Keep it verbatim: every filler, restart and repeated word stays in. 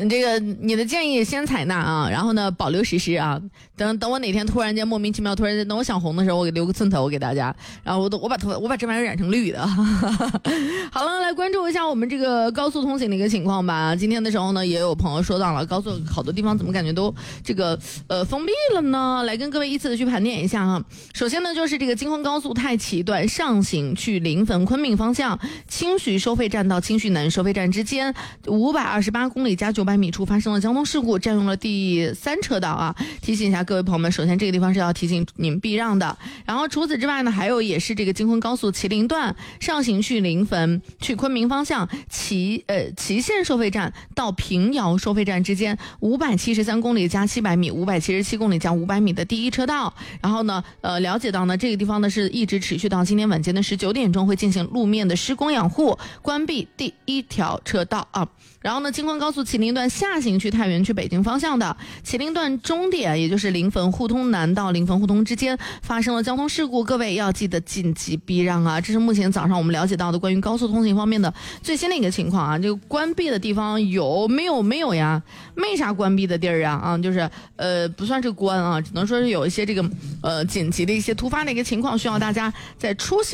这个你的建议先采纳啊，然后呢保留实施啊。等等我哪天突然间莫名其妙，突然间等我想红的时候，我给留个寸头给大家，然后我都我把头我把这玩意儿染成绿的。好了，来关注一下我们这个高速通行的一个情况吧。今天的时候呢，也有朋友说到了高速好多地方怎么感觉都这个呃封闭了呢？来跟各位依次的去盘点一下哈。首先呢，就是这个京昆高速太岐段上行去临汾昆明方向，清徐收费站到清徐南收费站之间五百二十八公里加九百米处发生了交通事故，占用了第三车道啊。提醒一下各位朋友们，首先这个地方是要提醒你们避让的。然后除此之外呢，还有也是这个京昆高速麒麟段上行去临汾去昆明方向，祁呃祁县收费站到平遥收费站之间五百七十三公里加七百米，五百七十七公里加五百米的第一车道。然后呢，呃，了解到呢，这个地方呢是一直持续到今天晚间的十九点钟会进行路面的施工养护，关闭第一条车道啊。然后呢，京昆高速麒麟段下行去太原去北京方向的麒麟段终点，也就是临汾互通南到临汾互通之间发生了交通事故，各位要记得紧急避让啊！这是目前早上我们了解到的关于高速通行方面的最新的一个情况啊。这个关闭的地方有没有？没有呀，没啥关闭的地儿啊啊，就是呃不算是关啊，只能说是有一些这个呃紧急的一些突发的一个情况，需要大家在出行